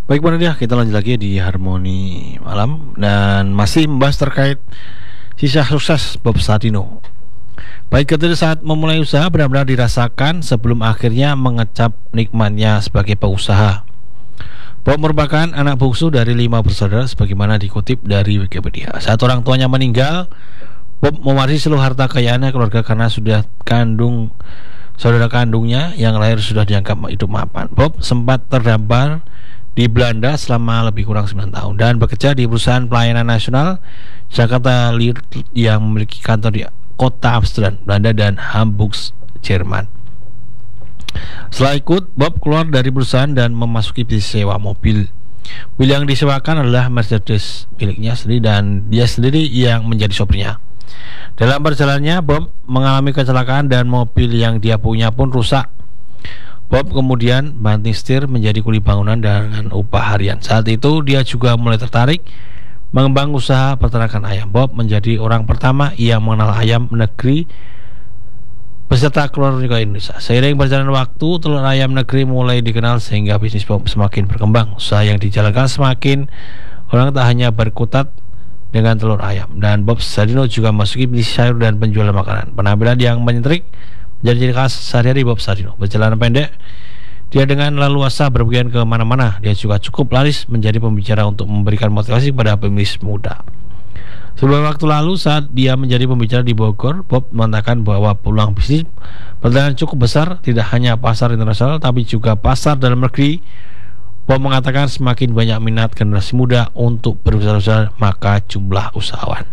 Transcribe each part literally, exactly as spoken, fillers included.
Baik Pak Nadia, kita lanjut lagi di Harmoni Malam dan masih membahas terkait sisa sukses Bob Sadino. Baik ketika saat memulai usaha benar-benar dirasakan sebelum akhirnya mengecap nikmatnya sebagai pengusaha. Bob merupakan anak bungsu dari lima bersaudara sebagaimana dikutip dari Wikipedia. Saat orang tuanya meninggal, Bob mewarisi seluruh harta kekayaannya keluarga karena sudah kandung saudara kandungnya yang lahir sudah dianggap hidup mapan. Bob sempat terdampar di Belanda selama lebih kurang sembilan tahun dan bekerja di perusahaan pelayanan nasional Jakarta Lier yang memiliki kantor di kota Amsterdam, Belanda dan Hamburg, Jerman. Setelah ikut, Bob keluar dari perusahaan dan memasuki bisnis sewa mobil. Mobil yang disewakan adalah Mercedes miliknya sendiri dan dia sendiri yang menjadi sopirnya. Dalam perjalanannya, Bob mengalami kecelakaan dan mobil yang dia punya pun rusak. Bob kemudian banting setir menjadi kuli bangunan dengan upah harian. Saat itu dia juga mulai tertarik mengembang usaha peternakan ayam. Bob menjadi orang pertama yang mengenal ayam negeri beserta keluar ke Indonesia. Seiring berjalannya waktu, telur ayam negeri mulai dikenal sehingga bisnis Bob semakin berkembang. Usaha yang dijalankan semakin orang tak hanya berkutat dengan telur ayam, dan Bob Sadino juga memasuki bisnis sayur dan penjualan makanan. Penampilan yang menyentrik menjadi ciri khas sehari-hari Bob Sadino. Perjalanan pendek dia dengan leluasa berpergian ke mana-mana. Dia juga cukup laris menjadi pembicara untuk memberikan motivasi kepada pemilih muda. Beberapa waktu lalu saat dia menjadi pembicara di Bogor, Bob mengatakan bahwa peluang bisnis perdagangan cukup besar, tidak hanya pasar internasional tapi juga pasar dalam negeri. Bob mengatakan semakin banyak minat generasi muda untuk berusaha, maka jumlah usahawan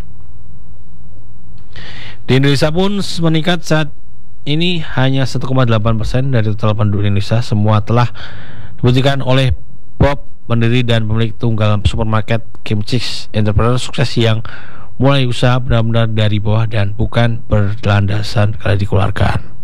di Indonesia pun meningkat. Saat ini hanya satu koma delapan persen dari total penduduk Indonesia semua telah dibuktikan oleh Bob, pendiri dan pemilik tunggal supermarket Kimchis, entrepreneur sukses yang mulai usaha benar-benar dari bawah dan bukan berlandasan keluarga.